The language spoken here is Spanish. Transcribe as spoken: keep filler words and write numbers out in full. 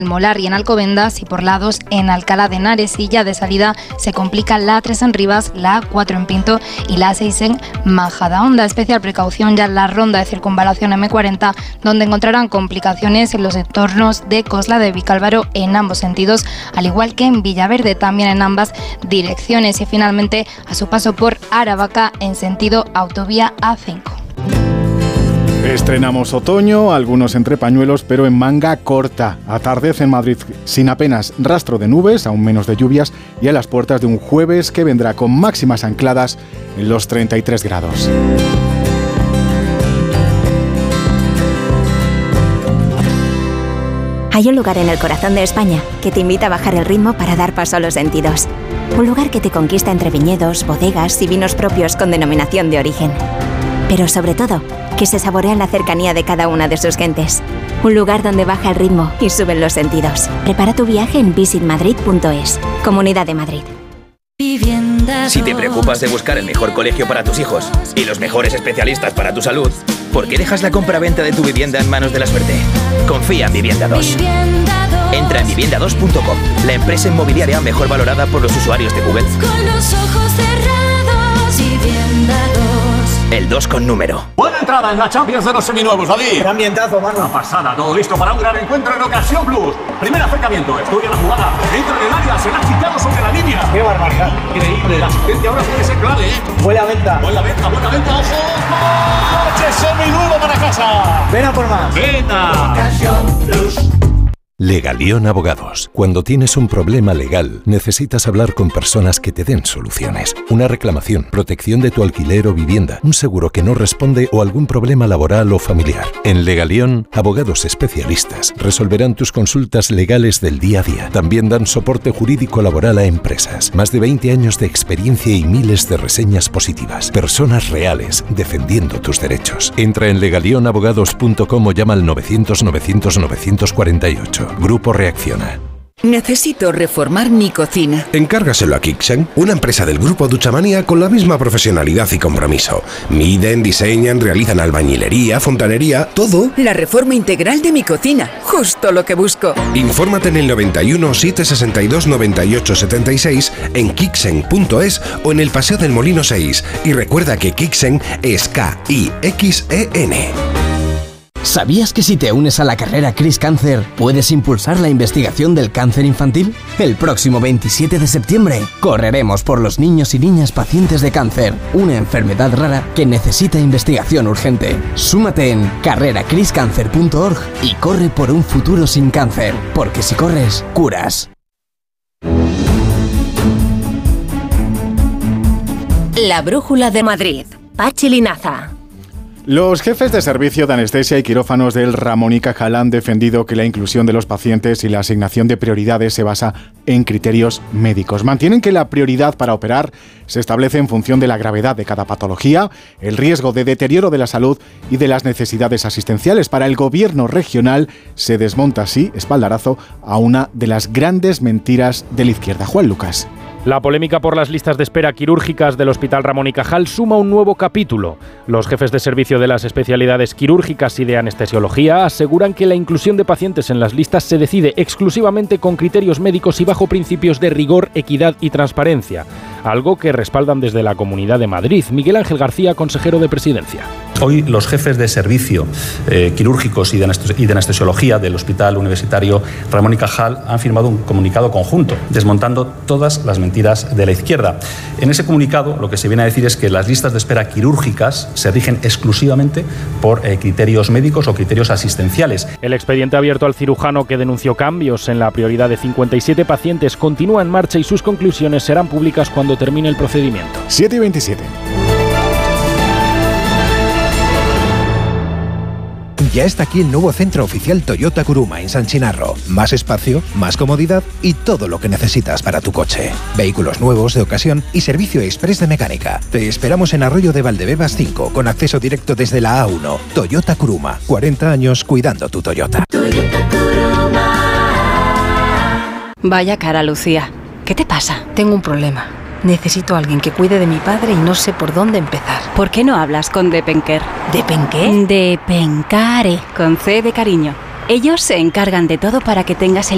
Molar y en Alcobendas, y por la dos en Alcalá de Henares, y ya de salida se complica la A tres en Rivas, la A cuatro en Pinto y la A seis en Majadahonda. Especial precaución ya en la ronda de circunvalación eme cuarenta, donde encontrarán complicaciones en los entornos de Cosla de Vicálvaro en ambos sentidos, al igual que en Villaverde, también en ambas direcciones, y finalmente a su paso por Aravaca en sentido autovía A cinco. Estrenamos otoño, algunos entre pañuelos, pero en manga corta. Atardece en Madrid sin apenas rastro de nubes, aún menos de lluvias, y a las puertas de un jueves que vendrá con máximas ancladas en los treinta y tres grados. Hay un lugar en el corazón de España que te invita a bajar el ritmo para dar paso a los sentidos. Un lugar que te conquista entre viñedos, bodegas y vinos propios con denominación de origen. Pero sobre todo, que se saborea la cercanía de cada una de sus gentes. Un lugar donde baja el ritmo y suben los sentidos. Prepara tu viaje en visit madrid punto es. Comunidad de Madrid. Si te preocupas de buscar el mejor colegio para tus hijos y los mejores especialistas para tu salud, ¿por qué dejas la compra-venta de tu vivienda en manos de la suerte? Confía en Vivienda dos. Entra en vivienda dos punto com, la empresa inmobiliaria mejor valorada por los usuarios de Google. Con los ojos cerrados, Vivienda dos. El dos con número. Buena entrada en la Champions de los seminuevos, David. Qué ambientazo, mano. Una pasada, todo listo para un gran encuentro en Ocasión Plus. Primer acercamiento, estudia la jugada, entra en el área, se la ha quitado sobre la línea. Qué barbaridad. Increíble, la asistencia ahora puede ser clave, ¿eh? Buena venta. Buena venta, buena venta, ojo. ¡Coche seminuevo para casa! Ven a por más. ¡Venta! Ocasión Plus. Legalión Abogados. Cuando tienes un problema legal, necesitas hablar con personas que te den soluciones. Una reclamación, protección de tu alquiler o vivienda, un seguro que no responde o algún problema laboral o familiar. En Legalión, abogados especialistas resolverán tus consultas legales del día a día. También dan soporte jurídico laboral a empresas. Más de veinte años de experiencia y miles de reseñas positivas. Personas reales defendiendo tus derechos. Entra en legalión abogados punto com o llama al novecientos novecientos novecientos cuarenta y ocho. Grupo Reacciona. Necesito reformar mi cocina. Encárgaselo a Kixen, una empresa del grupo Duchamanía con la misma profesionalidad y compromiso. Miden, diseñan, realizan albañilería, fontanería, todo. La reforma integral de mi cocina, justo lo que busco. Infórmate en el noventa y uno, setecientos sesenta y dos, noventa y ocho setenta y seis, en kixen punto es o en el Paseo del Molino seis. Y recuerda que Kixen es K I X E N. ¿Sabías que si te unes a la carrera Cris Cáncer puedes impulsar la investigación del cáncer infantil? El próximo veintisiete de septiembre correremos por los niños y niñas pacientes de cáncer, una enfermedad rara que necesita investigación urgente. Súmate en carrera cris cáncer punto org y corre por un futuro sin cáncer, porque si corres, curas. La Brújula de Madrid. Pachi Linaza. Los jefes de servicio de anestesia y quirófanos del Ramón y Cajal han defendido que la inclusión de los pacientes y la asignación de prioridades se basa en criterios médicos. Mantienen que la prioridad para operar se establece en función de la gravedad de cada patología, el riesgo de deterioro de la salud y de las necesidades asistenciales. Para el gobierno regional se desmonta así, espaldarazo, a una de las grandes mentiras de la izquierda. Juan Lucas. La polémica por las listas de espera quirúrgicas del Hospital Ramón y Cajal suma un nuevo capítulo. Los jefes de servicio de las especialidades quirúrgicas y de anestesiología aseguran que la inclusión de pacientes en las listas se decide exclusivamente con criterios médicos y bajo principios de rigor, equidad y transparencia, algo que respaldan desde la Comunidad de Madrid. Miguel Ángel García, consejero de Presidencia. Hoy los jefes de servicio eh, quirúrgicos y de, anestes- y de anestesiología del Hospital Universitario Ramón y Cajal han firmado un comunicado conjunto, desmontando todas las mentiras de la izquierda. En ese comunicado lo que se viene a decir es que las listas de espera quirúrgicas se rigen exclusivamente por eh, criterios médicos o criterios asistenciales. El expediente abierto al cirujano que denunció cambios en la prioridad de cincuenta y siete pacientes continúa en marcha y sus conclusiones serán públicas cuando termine el procedimiento. siete y veintisiete. Ya está aquí el nuevo centro oficial Toyota Kuruma en San Chinarro. Más espacio, más comodidad y todo lo que necesitas para tu coche. Vehículos nuevos de ocasión y servicio express de mecánica. Te esperamos en Arroyo de Valdebebas cinco, con acceso directo desde la A uno. Toyota Kuruma, cuarenta años cuidando tu Toyota. Toyota Kuruma. Vaya cara, Lucía. ¿Qué te pasa? Tengo un problema. Necesito a alguien que cuide de mi padre y no sé por dónde empezar. ¿Por qué no hablas con Depenker? ¿Depenqué? Depencare, con C de cariño. Ellos se encargan de todo para que tengas el